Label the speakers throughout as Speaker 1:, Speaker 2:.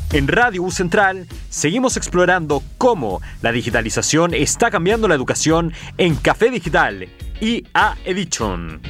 Speaker 1: En Radio U Central seguimos explorando cómo la digitalización está cambiando la educación en Café Digital y A Edition.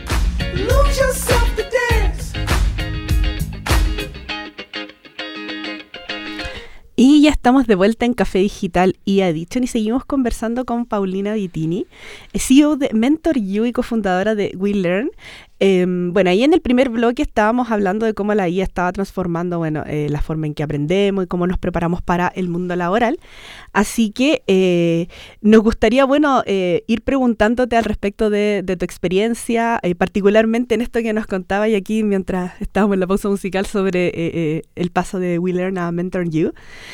Speaker 2: Y ya estamos de vuelta en Café Digital y A Edition y seguimos conversando con Paulina Vittini, CEO de Mentor U y cofundadora de WeLearn. Bueno, ahí en el primer bloque estábamos hablando de cómo la IA estaba transformando la forma en que aprendemos y cómo nos preparamos para el mundo laboral. Así que nos gustaría ir preguntándote al respecto de tu experiencia, particularmente en esto que nos contabas aquí mientras estábamos en la pausa musical sobre el paso de WeLearn a Mentor U.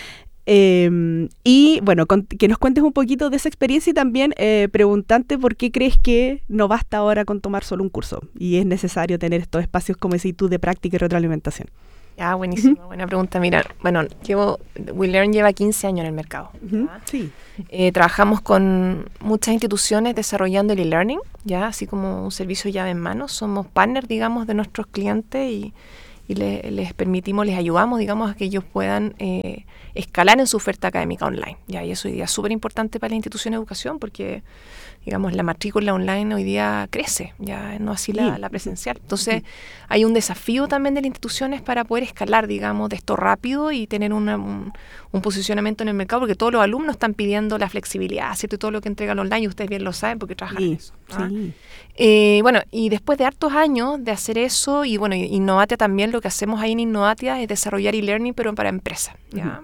Speaker 2: Y bueno, que nos cuentes un poquito de esa experiencia y también preguntarte por qué crees que no basta ahora con tomar solo un curso y es necesario tener estos espacios, como decís tú, de práctica y retroalimentación.
Speaker 3: Ah, buenísimo, buena pregunta. Mira, WeLearn lleva 15 años en el mercado.
Speaker 2: Sí.
Speaker 3: Trabajamos con muchas instituciones desarrollando el e-learning, ya así como un servicio llave en mano. Somos partners, digamos, de nuestros clientes y les ayudamos, digamos, a que ellos puedan escalar en su oferta académica online. Ya, y eso hoy día es súper importante para la institución de educación porque, digamos, la matrícula online hoy día crece, ya no así la presencial. Entonces, hay un desafío también de las instituciones para poder escalar, digamos, de esto rápido y tener un posicionamiento en el mercado, porque todos los alumnos están pidiendo la flexibilidad, ¿cierto? Y todo lo que entregan online, y ustedes bien lo saben porque trabajan en eso.
Speaker 2: Sí.
Speaker 3: Y después de hartos años de hacer eso, y bueno, Innovatia también, lo que hacemos ahí en Innovatia es desarrollar e-learning, pero para empresas, ¿ya?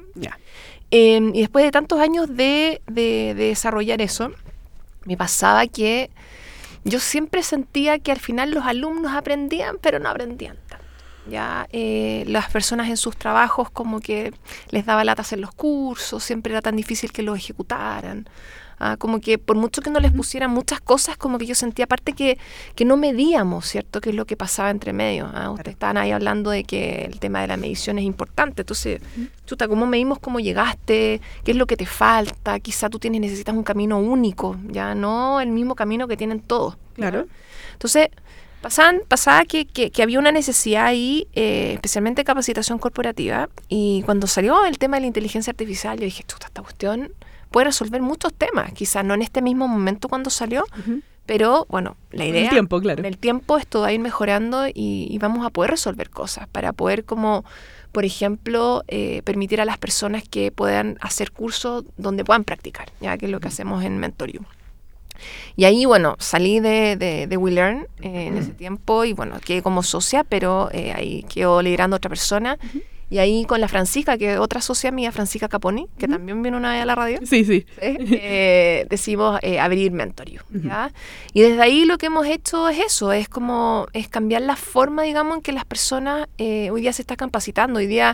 Speaker 3: Y después de tantos años de desarrollar eso, me pasaba que yo siempre sentía que al final los alumnos aprendían, pero no aprendían tanto. Ya las personas en sus trabajos como que les daba lata hacer los cursos, siempre era tan difícil que los ejecutaran. Como que por mucho que no les pusieran muchas cosas, como que yo sentía aparte que no medíamos, ¿cierto? Qué es lo que pasaba entre medio. Ustedes estaban ahí hablando de que el tema de la medición es importante. Entonces, ¿cómo medimos cómo llegaste? ¿Qué es lo que te falta? Quizá tú necesitas un camino único, ya no el mismo camino que tienen todos.
Speaker 2: Claro.
Speaker 3: ¿Ya? Entonces, pasaba que había una necesidad ahí, especialmente capacitación corporativa. Y cuando salió el tema de la inteligencia artificial, yo dije, esta cuestión puede resolver muchos temas, quizás no en este mismo momento cuando salió, pero bueno, la idea, en el tiempo esto va a ir mejorando y vamos a poder resolver cosas para poder como, por ejemplo, permitir a las personas que puedan hacer cursos donde puedan practicar, ya que es lo que hacemos en Mentor U. Y ahí, bueno, salí de WeLearn en ese tiempo y bueno, quedé como socia, pero ahí quedó liderando otra persona. Y ahí con la Francisca, que es otra socia mía, Francisca Caponi, que también vino una vez a la radio.
Speaker 2: Sí.
Speaker 3: Decidimos abrir Mentor U, ¿ya? Y desde ahí lo que hemos hecho es eso, es cambiar la forma, digamos, en que las personas hoy día se están capacitando. Hoy día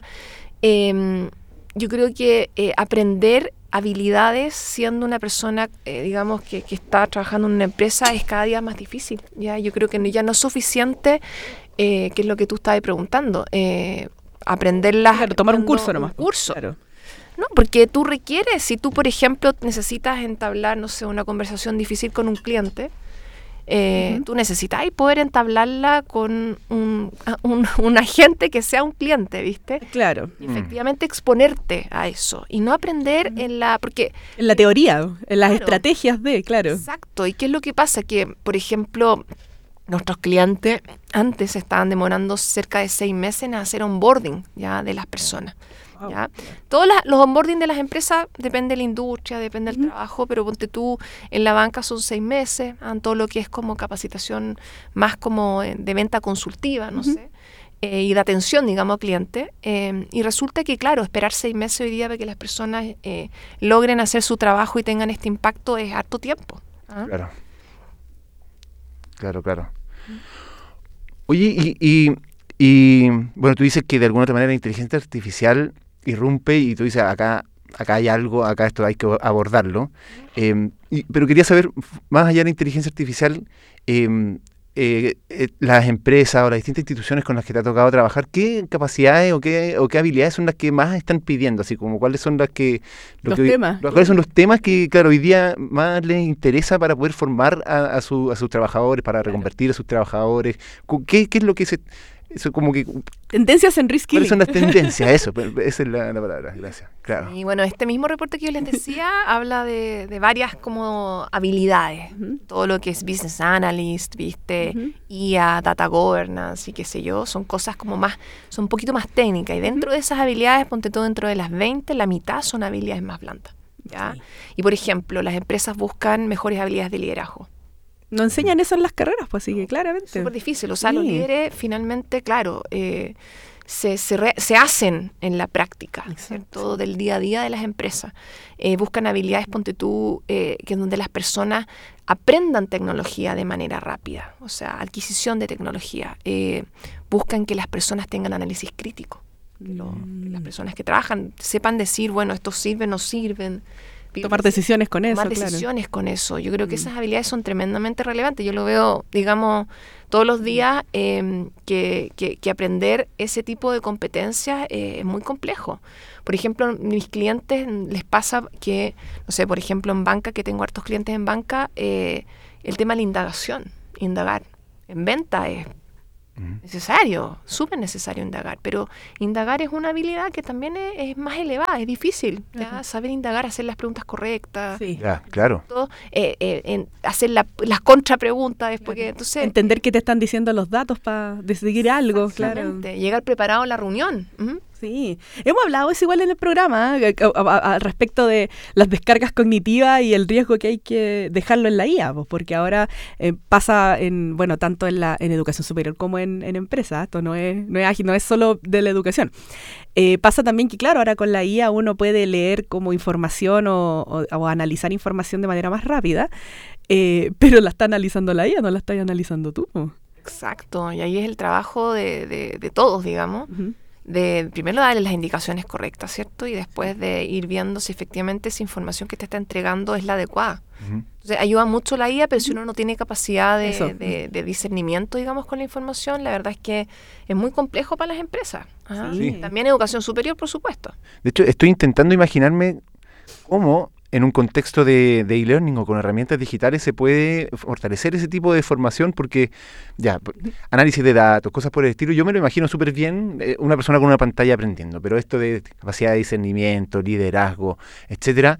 Speaker 3: yo creo que aprender habilidades siendo una persona, digamos, que está trabajando en una empresa es cada día más difícil, ¿ya? Yo creo que ya no es suficiente, que es lo que tú estabas preguntando, aprenderlas.
Speaker 2: Claro, tomar un curso nomás.
Speaker 3: Claro. No, porque tú requieres, si tú, por ejemplo, necesitas entablar, no sé, una conversación difícil con un cliente, tú necesitas poder entablarla con un agente que sea un cliente, ¿viste?
Speaker 2: Claro.
Speaker 3: Y efectivamente exponerte a eso y no aprender en la
Speaker 2: teoría, en las estrategias claro.
Speaker 3: Exacto. ¿Y qué es lo que pasa? Que, por ejemplo, nuestros clientes antes estaban demorando cerca de 6 meses en hacer onboarding ya de las personas.
Speaker 2: Wow.
Speaker 3: ¿Ya? Todos los onboarding de las empresas depende de la industria, depende del trabajo, pero ponte tú, en la banca son 6 meses, todo lo que es como capacitación más como de venta consultiva, no sé, y de atención, digamos, al cliente. Y resulta que, claro, esperar 6 meses hoy día para que las personas logren hacer su trabajo y tengan este impacto es harto tiempo.
Speaker 4: Claro. Oye, y bueno, tú dices que de alguna otra manera la inteligencia artificial irrumpe y tú dices, acá hay algo, acá esto hay que abordarlo. Pero quería saber, más allá de la inteligencia artificial, las empresas o las distintas instituciones con las que te ha tocado trabajar, ¿qué capacidades o qué habilidades son las que más están pidiendo? Así como, ¿cuáles son ¿cuáles son los temas que, claro, hoy día más les interesa para poder formar a sus trabajadores, para reconvertir a sus trabajadores? ¿Qué es lo que Eso como que...
Speaker 2: Tendencias en reskilling.
Speaker 4: ¿Cuáles son las tendencias? Eso, esa es la palabra, gracias. Claro.
Speaker 3: Y bueno, este mismo reporte que yo les decía habla de varias como habilidades. Todo lo que es business analyst, ¿viste? IA, data governance y qué sé yo, son cosas como más, son un poquito más técnicas. Y dentro de esas habilidades, ponte todo dentro de las 20, la mitad son habilidades más blandas, ¿ya? Sí. Y por ejemplo, las empresas buscan mejores habilidades de liderazgo.
Speaker 2: No enseñan eso en las carreras, pues, así que claramente.
Speaker 3: Es súper difícil. O sea, los líderes finalmente, claro, se hacen en la práctica, ¿cierto? Del día a día de las empresas. Buscan habilidades, ponte tú, que es donde las personas aprendan tecnología de manera rápida. O sea, adquisición de tecnología. Buscan que las personas tengan análisis crítico. Que las personas que trabajan sepan decir, bueno, esto sirve, no sirven.
Speaker 2: Tomar decisiones con eso,
Speaker 3: Tomar decisiones con eso. Yo creo que esas habilidades son tremendamente relevantes. Yo lo veo, digamos, todos los días, que aprender ese tipo de competencias es muy complejo. Por ejemplo, a mis clientes les pasa que, no sé, por ejemplo, en banca, que tengo hartos clientes en banca, el tema de la indagación, indagar. En venta es necesario, súper necesario indagar, pero indagar es una habilidad que también es más elevada, es difícil, ¿ya? Saber indagar, hacer las preguntas correctas,
Speaker 4: ya, claro.
Speaker 3: todo, hacer las contrapreguntas después que, entonces,
Speaker 2: entender qué te están diciendo los datos para decidir algo, claro.
Speaker 3: Llegar preparado a la reunión.
Speaker 2: Sí, hemos hablado eso igual en el programa, al respecto de las descargas cognitivas y el riesgo que hay que dejarlo en la IA, pues, porque ahora pasa tanto en educación superior como en empresas. Esto no es solo de la educación. Pasa también que, claro, ahora con la IA uno puede leer como información o analizar información de manera más rápida, pero la está analizando la IA, no la estás analizando tú.
Speaker 3: Exacto, y ahí es el trabajo de todos, digamos. De primero darle las indicaciones correctas, ¿cierto? Y después de ir viendo si efectivamente esa información que te está entregando es la adecuada. Entonces, ayuda mucho la IA, pero si uno no tiene capacidad de discernimiento, digamos, con la información, la verdad es que es muy complejo para las empresas. Sí. También educación superior, por supuesto.
Speaker 4: De hecho, estoy intentando imaginarme cómo en un contexto de e-learning o con herramientas digitales se puede fortalecer ese tipo de formación, porque ya, análisis de datos, cosas por el estilo, yo me lo imagino súper bien, una persona con una pantalla aprendiendo, pero esto de capacidad de discernimiento, liderazgo, etcétera,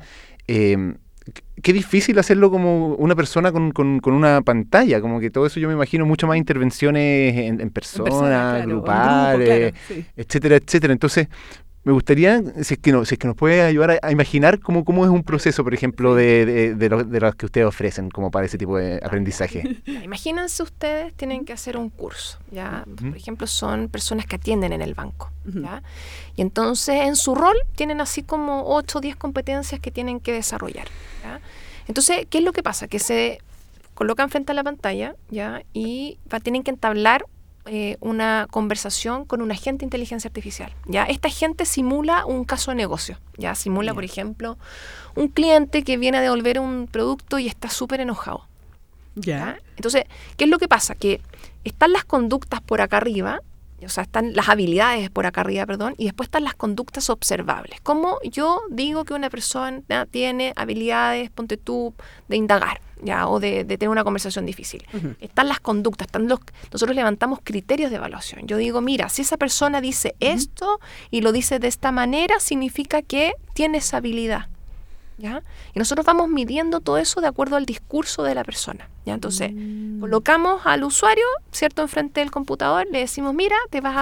Speaker 4: qué difícil hacerlo como una persona con una pantalla, como que todo eso yo me imagino mucho más intervenciones en persona, claro, grupales, grupo, claro, sí. Etcétera, etcétera. Entonces, me gustaría, si es que nos puede ayudar a imaginar cómo es un proceso, por ejemplo, de los que ustedes ofrecen como para ese tipo de aprendizaje.
Speaker 3: Imagínense ustedes, tienen que hacer un curso, ¿ya? Por ejemplo, son personas que atienden en el banco, ¿ya? Y entonces en su rol tienen así como 8 o 10 competencias que tienen que desarrollar, ¿ya? Entonces, ¿qué es lo que pasa? Que se colocan frente a la pantalla, ¿ya? Y tienen que entablar una conversación con un agente de inteligencia artificial, ¿ya? Esta agente simula un caso de negocio, ¿ya? Simula, por ejemplo, un cliente que viene a devolver un producto y está súper enojado, ¿ya? Entonces, ¿qué es lo que pasa? Que están las conductas por acá arriba, o sea, están las habilidades por acá arriba, perdón, y después están las conductas observables. ¿Cómo yo digo que una persona tiene habilidades, ponte tú, de indagar, ya, o de tener una conversación difícil? Están las conductas, nosotros levantamos criterios de evaluación. Yo digo, mira, si esa persona dice esto y lo dice de esta manera, significa que tiene esa habilidad, ¿ya? Y nosotros vamos midiendo todo eso de acuerdo al discurso de la persona, ¿ya? Entonces, colocamos al usuario, ¿cierto?, enfrente del computador, le decimos, mira, te vas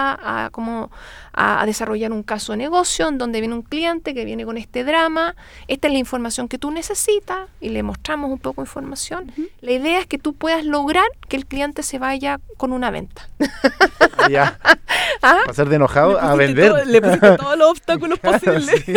Speaker 3: a desarrollar un caso de negocio en donde viene un cliente que viene con este drama, esta es la información que tú necesitas, y le mostramos un poco de información. La idea es que tú puedas lograr que el cliente se vaya con una venta.
Speaker 4: Ya. Pasar de enojado a vender.
Speaker 2: Le pusiste todos los obstáculos posibles.
Speaker 4: Sí.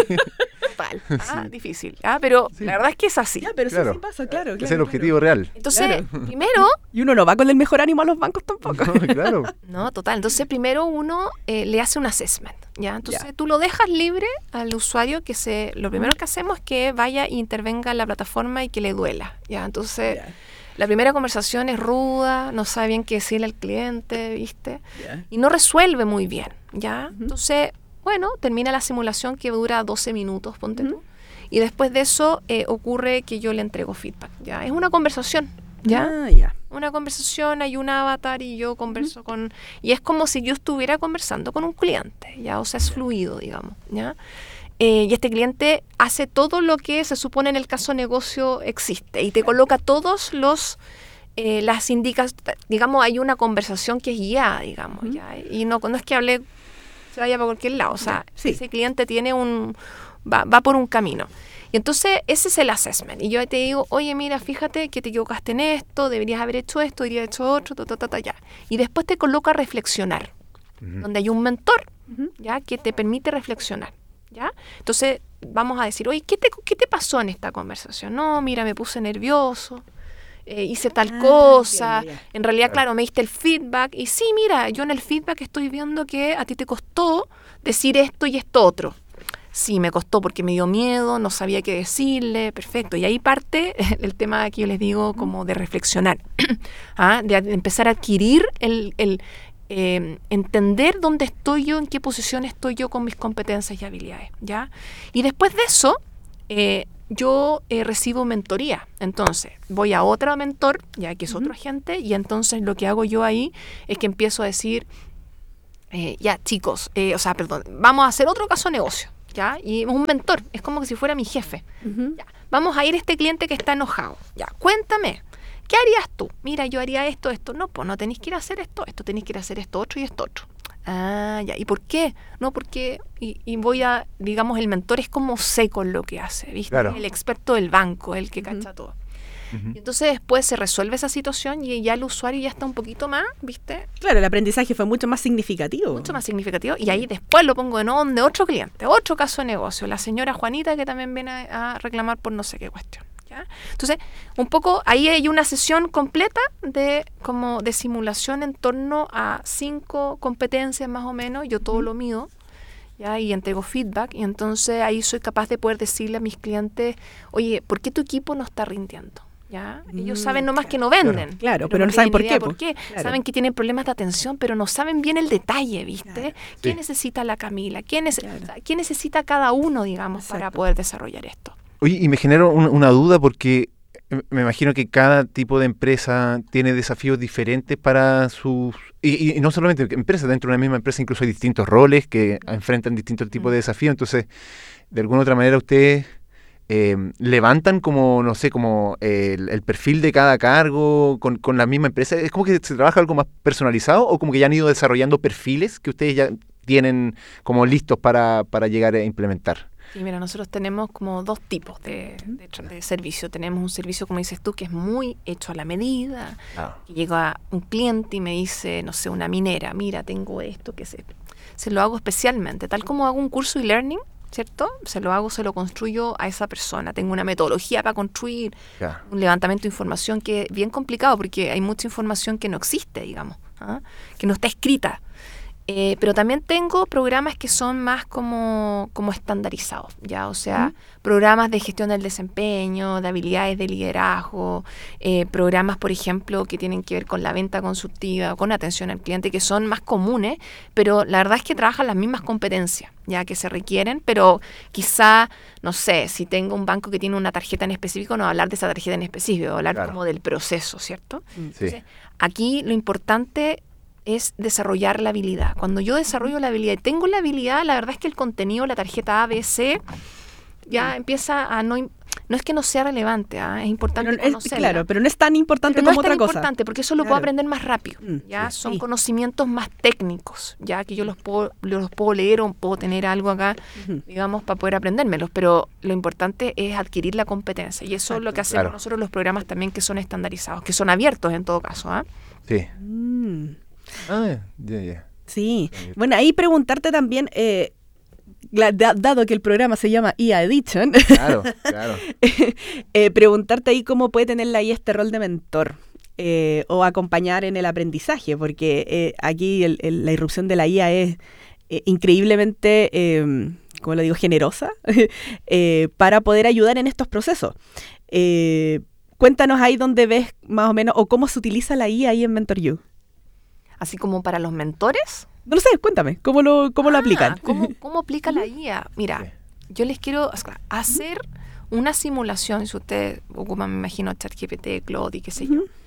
Speaker 3: Difícil, pero la verdad es que es así.
Speaker 2: Ya, pero claro. Sí pasa, claro.
Speaker 4: Es el objetivo real.
Speaker 3: Entonces, primero...
Speaker 2: Y uno no va con el mejor ánimo a los bancos tampoco.
Speaker 4: No, claro.
Speaker 3: No, total. Entonces, primero uno le hace un assessment, ¿ya? Entonces, tú lo dejas libre al usuario, lo primero que hacemos es que vaya e intervenga en la plataforma y que le duela, ¿ya? Entonces... La primera conversación es ruda, no sabe bien qué decirle al cliente, ¿viste? Y no resuelve muy bien, ¿ya? Entonces, bueno, termina la simulación que dura 12 minutos, ponte tú. Y después de eso ocurre que yo le entrego feedback, ¿ya? Es una conversación, ¿ya? una conversación, hay un avatar y yo converso con... Y es como si yo estuviera conversando con un cliente, ¿ya? O sea, es fluido, digamos, ¿ya? Y este cliente hace todo lo que se supone en el caso negocio existe y te coloca todos los... las indicas, digamos, hay una conversación que es guiada, digamos, ¿ya? Y no es que hable, se vaya para cualquier lado, o sea, ese cliente tiene va por un camino. Y entonces ese es el assessment. Y yo te digo, oye, mira, fíjate que te equivocaste en esto, deberías haber hecho esto, deberías haber hecho otro, ya. Y después te coloca a reflexionar, donde hay un mentor, ¿ya? Que te permite reflexionar, ¿ya? Entonces vamos a decir, oye, ¿qué te pasó en esta conversación? No, mira, me puse nervioso. Hice tal cosa, en realidad, claro, me diste el feedback, y sí, mira, yo en el feedback estoy viendo que a ti te costó decir esto y esto otro. Sí, me costó porque me dio miedo, no sabía qué decirle, perfecto. Y ahí parte el tema que yo les digo como de reflexionar, de empezar a adquirir entender dónde estoy yo, en qué posición estoy yo con mis competencias y habilidades, ¿ya? Y después de eso, yo recibo mentoría. Entonces, voy a otro mentor, ya que es otro agente, y entonces lo que hago yo ahí es que empiezo a decir, ya chicos, vamos a hacer otro caso de negocio, ¿ya? Y un mentor, es como que si fuera mi jefe. ¿Ya? Vamos a ir a este cliente que está enojado. Ya, cuéntame, ¿qué harías tú? Mira, yo haría esto. No, pues no tenéis que ir a hacer esto, tenéis que ir a hacer esto otro y esto otro. Ah, ya. ¿Y por qué? No, porque... Y voy a... Digamos, el mentor es como seco en lo que hace, ¿viste? Claro. El experto del banco, el que cacha todo. Y entonces después se resuelve esa situación y ya el usuario ya está un poquito más, ¿viste?
Speaker 2: Claro, el aprendizaje fue mucho más significativo.
Speaker 3: Mucho más significativo. Y ahí después lo pongo en on de otro cliente, otro caso de negocio. La señora Juanita que también viene a reclamar por no sé qué cuestión. ¿Ya? Entonces, un poco ahí hay una sesión completa de simulación en torno a 5 competencias más o menos. Yo todo lo mido, ¿ya? Y entrego feedback. Y entonces ahí soy capaz de poder decirle a mis clientes, oye, ¿por qué tu equipo no está rindiendo? ¿Ya? Ellos saben nomás que no venden.
Speaker 2: Claro, pero no saben por qué.
Speaker 3: Claro. Saben que tienen problemas de atención, pero no saben bien el detalle, ¿viste? Claro. ¿Qué necesita la Camila? ¿Qué necesita cada uno, digamos, para poder desarrollar esto?
Speaker 4: Oye, y me genero una duda porque me imagino que cada tipo de empresa tiene desafíos diferentes para sus... Y no solamente empresas, dentro de una misma empresa incluso hay distintos roles que enfrentan distintos tipos de desafíos. Entonces, de alguna u otra manera ustedes... levantan como, no sé, como el perfil de cada cargo con la misma empresa. ¿Es como que se trabaja algo más personalizado o como que ya han ido desarrollando perfiles que ustedes ya tienen como listos para llegar a implementar?
Speaker 3: Sí, mira, nosotros tenemos como 2 tipos de servicio. Tenemos un servicio, como dices tú, que es muy hecho a la medida. Que llega un cliente y me dice, no sé, una minera, mira, tengo esto, que se lo hago especialmente, tal como hago un curso e-learning, ¿cierto? Se lo construyo a esa persona. Tengo una metodología para construir un levantamiento de información que es bien complicado porque hay mucha información que no existe, digamos, que no está escrita. Pero también tengo programas que son más como estandarizados, ¿ya? O sea, programas de gestión del desempeño, de habilidades de liderazgo, programas, por ejemplo, que tienen que ver con la venta consultiva o con atención al cliente, que son más comunes, pero la verdad es que trabajan las mismas competencias, ya que se requieren, pero quizá, no sé, si tengo un banco que tiene una tarjeta en específico, no hablar de esa tarjeta en específico, hablar como del proceso, ¿cierto? Sí. Entonces, aquí lo importante es desarrollar la habilidad. Cuando yo desarrollo la habilidad y tengo la habilidad, la verdad es que el contenido, la tarjeta A, B, C, ya empieza a no es que no sea relevante, es importante conocerla.
Speaker 2: Claro, pero no es tan importante como otra cosa. No es tan importante,
Speaker 3: porque eso lo puedo aprender más rápido, ¿ya? Son conocimientos más técnicos, ya que yo los puedo leer o puedo tener algo acá, digamos, para poder aprendérmelos, pero lo importante es adquirir la competencia, y eso es lo que hacemos nosotros los programas también que son estandarizados, que son abiertos en todo caso,
Speaker 4: Sí.
Speaker 2: Sí. Bueno, ahí preguntarte también, dado que el programa se llama IA Edition,
Speaker 4: claro.
Speaker 2: preguntarte ahí cómo puede tener la IA este rol de mentor o acompañar en el aprendizaje, porque aquí la irrupción de la IA es increíblemente, como lo digo, generosa para poder ayudar en estos procesos. Cuéntanos ahí dónde ves más o menos, o cómo se utiliza la IA ahí en MentorU.
Speaker 3: Así como para los mentores.
Speaker 2: No lo sé, cuéntame, ¿cómo lo aplican?
Speaker 3: ¿Cómo aplica la IA? Mira, yo les quiero hacer una simulación, si ustedes ocupan, me imagino, ChatGPT, Claude y qué sé yo,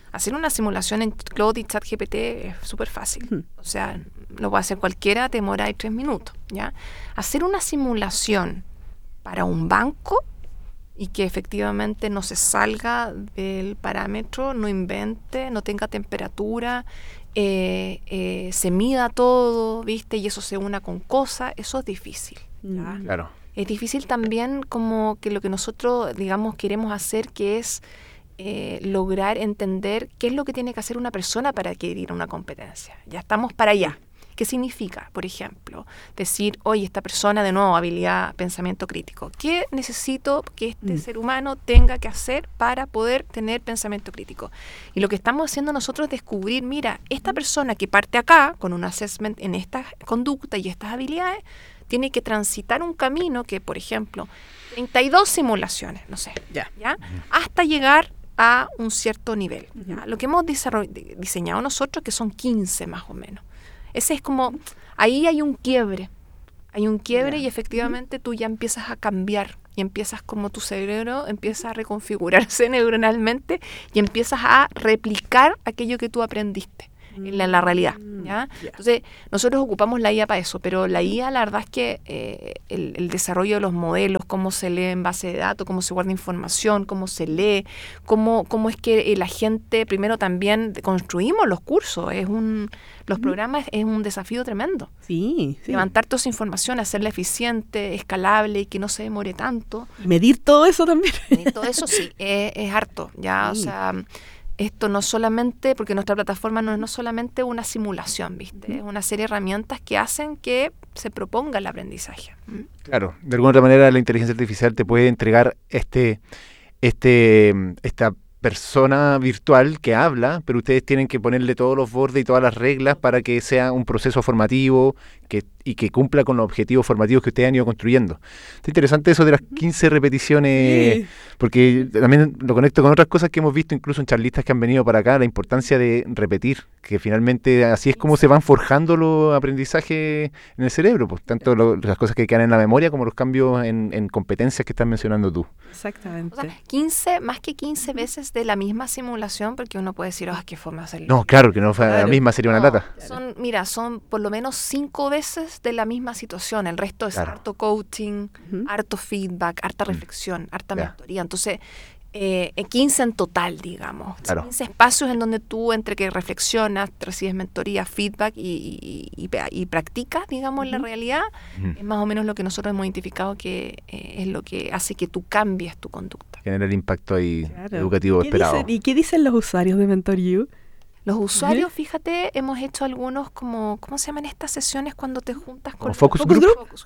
Speaker 3: Hacer una simulación en Claude y ChatGPT es súper fácil. O sea, lo puede hacer cualquiera, te demora ahí 3 minutos, ¿ya? Hacer una simulación para un banco y que efectivamente no se salga del parámetro, no invente, no tenga temperatura, se mida todo, ¿viste? Y eso se una con cosas, eso es difícil, ¿ya?
Speaker 4: Claro.
Speaker 3: Es difícil también como que lo que nosotros, digamos, queremos hacer, que es lograr entender qué es lo que tiene que hacer una persona para adquirir una competencia. Ya estamos para allá. ¿Qué significa? Por ejemplo, decir, oye, esta persona, de nuevo, habilidad, pensamiento crítico. ¿Qué necesito que este ser humano tenga que hacer para poder tener pensamiento crítico? Y lo que estamos haciendo nosotros es descubrir, mira, esta persona que parte acá con un assessment en esta conducta y estas habilidades, tiene que transitar un camino que, por ejemplo, 32 simulaciones, no sé, ¿ya? Hasta llegar a un cierto nivel. ¿Ya? Lo que hemos diseñado nosotros, que son 15 más o menos. Ese es como, ahí hay un quiebre. Hay un quiebre y efectivamente tú ya empiezas a cambiar y empiezas como tu cerebro empieza a reconfigurarse neuronalmente y empiezas a replicar aquello que tú aprendiste en la realidad, ¿ya? Entonces, nosotros ocupamos la IA para eso, pero la IA, la verdad es que el desarrollo de los modelos, cómo se lee en base de datos, cómo se guarda información, cómo se lee, cómo es que la gente, primero también construimos los cursos, los programas es un desafío tremendo.
Speaker 2: Sí.
Speaker 3: Levantar toda esa información, hacerla eficiente, escalable y que no se demore tanto.
Speaker 2: Medir todo eso también.
Speaker 3: Medir todo eso sí, es harto, ¿ya? Sí. O sea, esto no solamente, porque nuestra plataforma no es solamente una simulación, ¿viste? Es una serie de herramientas que hacen que se proponga el aprendizaje.
Speaker 4: Claro, de alguna otra manera la inteligencia artificial te puede entregar esta persona virtual que habla, pero ustedes tienen que ponerle todos los bordes y todas las reglas para que sea un proceso formativo y que cumpla con los objetivos formativos que ustedes han ido construyendo. Está interesante eso de las 15 repeticiones, porque también lo conecto con otras cosas que hemos visto incluso en charlistas que han venido para acá, la importancia de repetir, que finalmente así es como se van forjando los aprendizajes en el cerebro, pues, tanto las cosas que quedan en la memoria como los cambios en competencias que estás mencionando tú.
Speaker 2: Exactamente.
Speaker 3: O sea, más que 15 veces de la misma simulación, porque uno puede decir, qué forma de hacerlo.
Speaker 4: No, claro, que no fue la misma, sería una lata.
Speaker 3: Son por lo menos 5 veces de la misma situación. El resto es harto coaching, harto feedback, harta reflexión, harta mentoría. Entonces, 15 en total, digamos. 15 espacios en donde tú, entre que reflexionas, recibes mentoría, feedback y practicas, digamos, la realidad, es más o menos lo que nosotros hemos identificado que es lo que hace que tú cambies tu conducta.
Speaker 4: Genera el impacto ahí educativo esperado.
Speaker 2: ¿Y qué dicen los usuarios de MentorYou?
Speaker 3: Los usuarios, fíjate, hemos hecho algunos como, ¿cómo se llaman estas sesiones cuando te juntas con...
Speaker 4: ¿Focus group?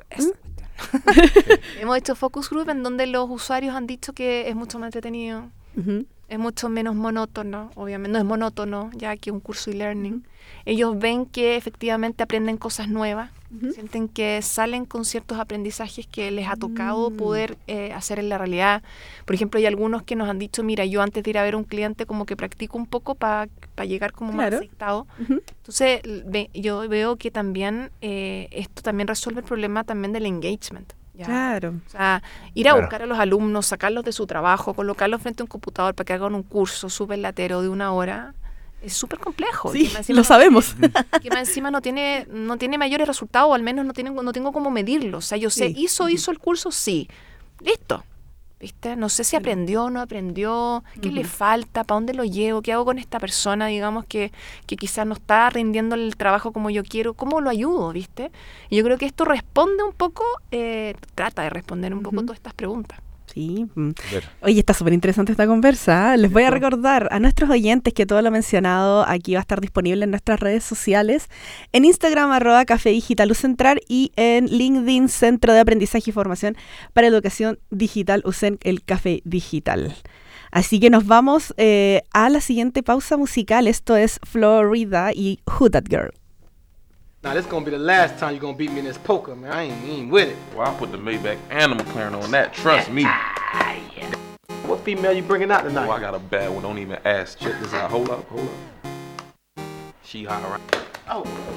Speaker 3: Hemos hecho focus group en donde los usuarios han dicho que es mucho más entretenido, es mucho menos monótono, obviamente no es monótono ya que un curso e-learning. Ellos ven que efectivamente aprenden cosas nuevas, sienten que salen con ciertos aprendizajes que les ha tocado poder hacer en la realidad. Por ejemplo, hay algunos que nos han dicho, mira, yo antes de ir a ver a un cliente como que practico un poco para llegar como más aceitado. Entonces, yo veo que también esto también resuelve el problema también del engagement. ¿Ya?
Speaker 2: Claro.
Speaker 3: O sea, ir a buscar a los alumnos, sacarlos de su trabajo, colocarlos frente a un computador para que hagan un curso súper latero de 1 hora, es súper complejo.
Speaker 2: Sí, lo sabemos.
Speaker 3: Que más encima no tiene mayores resultados, o al menos no tengo cómo medirlo. O sea, yo sé, hizo el curso, sí. Listo. ¿Viste? No sé si aprendió o no aprendió, qué le falta, para dónde lo llevo, qué hago con esta persona, digamos, que quizás no está rindiendo el trabajo como yo quiero, cómo lo ayudo, ¿viste? Y yo creo que esto responde un poco, trata de responder un poco todas estas preguntas.
Speaker 2: Sí. Oye, está súper interesante esta conversa. Les voy a recordar a nuestros oyentes que todo lo mencionado aquí va a estar disponible en nuestras redes sociales, en Instagram @Café Digital UCentral y en LinkedIn Centro de Aprendizaje y Formación para Educación Digital UCEN, el Café Digital. Así que nos vamos a la siguiente pausa musical. Esto es Florida y Who That Girl.
Speaker 5: Now, this gonna be the last time you're gonna beat me in this poker, man. I ain't with it.
Speaker 6: Well, I'll put the Maybach and the McLaren on that. Trust me.
Speaker 5: What female you bringing out tonight?
Speaker 6: Oh, I got a bad one. Don't even ask. Check this out. Hold up. She hot, right?
Speaker 5: Oh.